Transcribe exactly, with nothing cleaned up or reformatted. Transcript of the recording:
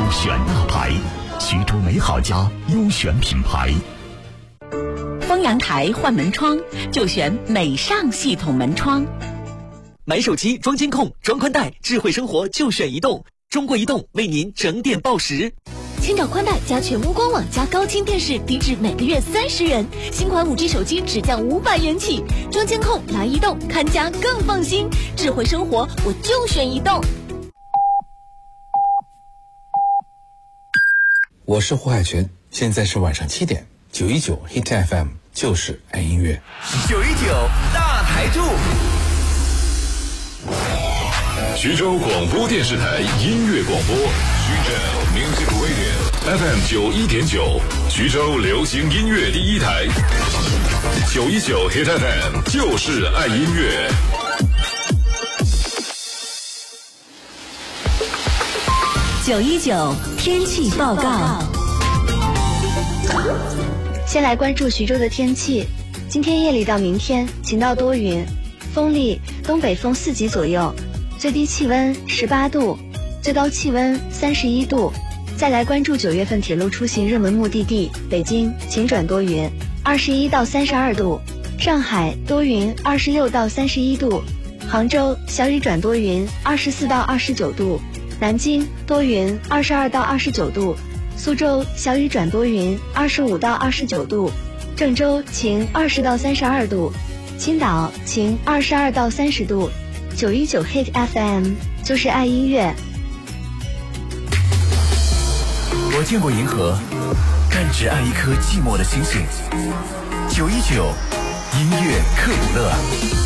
选大牌，徐州美好家优选品牌。 丰阳台换门窗就选美尚系统门窗。 买手机装监控装宽带，智慧生活就选移动。中国移动为您整点报时。 千兆宽带加全屋官网加高清电视，低至每个月三十元。新款 五 G 手机只降五百元起。装监控来移动，看家更放心。智慧生活我就选移动。 我是胡海泉，现在是晚上七点，九一九 Hit F M 就是爱音乐。 九一九大台柱。 徐州广播电视台音乐广播，徐州 Music Radio F M 九一点九，徐州流行音乐第一台。九一九 Hit F M 就是爱音乐。 九一九天气报告。 先来关注徐州的天气。今天夜里到明天晴到多云，风力东北风四级左右，最低气温十八度，最高气温三十一度。再来关注九月份铁路出行热门目的地，北京晴转多云，二十一到三十二度；上海多云，二十六到三十一度；杭州小雨转多云，二十四到二十九度；南京多云，二十二到二十九度；苏州小雨转多云，二十五到二十九度；郑州晴，二十到三十二度；青岛晴，二十二到三十度。九一九 Hit F M 就是爱音乐。 我见过银河，但只爱一颗寂寞的星星。九一九音乐克卜勒。